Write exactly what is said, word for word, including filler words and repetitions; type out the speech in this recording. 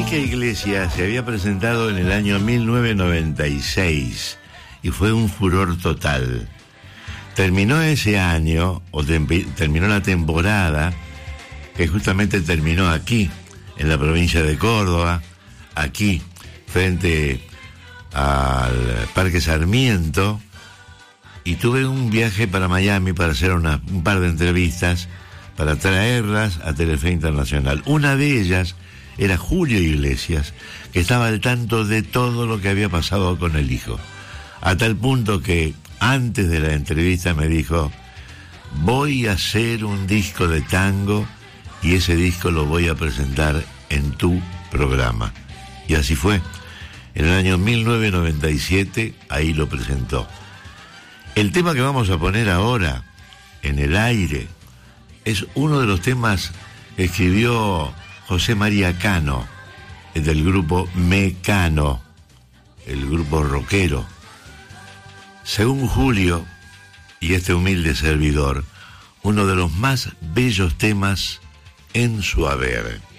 Enrique Iglesias se había presentado en el año mil novecientos noventa y seis y fue un furor total. Terminó ese año, o tem- terminó la temporada, que justamente terminó aquí, en la provincia de Córdoba, aquí, frente al Parque Sarmiento, y tuve un viaje para Miami para hacer una, un par de entrevistas, para traerlas a Telefe Internacional. Una de ellas era Julio Iglesias, que estaba al tanto de todo lo que había pasado con el hijo, a tal punto que antes de la entrevista me dijo: voy a hacer un disco de tango y ese disco lo voy a presentar en tu programa. Y así fue. En el año mil novecientos noventa y siete, ahí lo presentó. El tema que vamos a poner ahora en el aire es uno de los temas que escribió José María Cano, del grupo Mecano, el grupo rockero. Según Julio y este humilde servidor, uno de los más bellos temas en su haber.